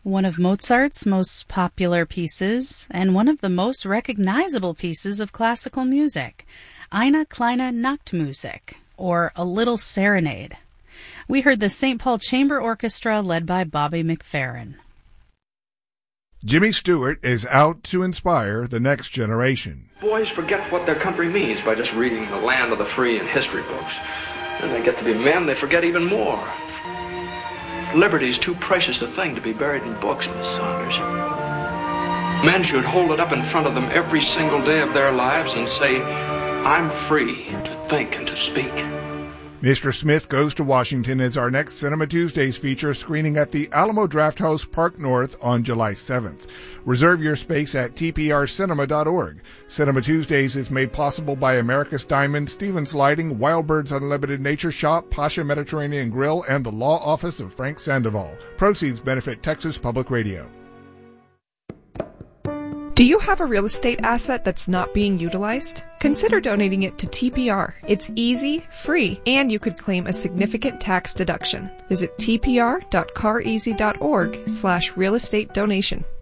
one of Mozart's most popular pieces and one of the most recognizable pieces of classical music, Eine kleine Nachtmusik, or A Little Serenade. We heard the St. Paul Chamber Orchestra led by Bobby McFerrin. Jimmy Stewart is out to inspire the next generation. Boys forget what their country means by just reading The Land of the Free and history books. When they get to be men, they forget even more. Liberty's too precious a thing to be buried in books, Miss Saunders. Men should hold it up in front of them every single day of their lives and say, I'm free to think and to speak. Mr. Smith Goes to Washington is our next Cinema Tuesdays feature, screening at the Alamo Drafthouse Park North on July 7th. Reserve your space at tprcinema.org. Cinema Tuesdays is made possible by America's Diamond, Stevens Lighting, Wild Birds Unlimited Nature Shop, Pasha Mediterranean Grill, and the Law Office of Frank Sandoval. Proceeds benefit Texas Public Radio. Do you have a real estate asset that's not being utilized? Consider donating it to TPR. It's easy, free, and you could claim a significant tax deduction. Visit tpr.careasy.org/real estate donation.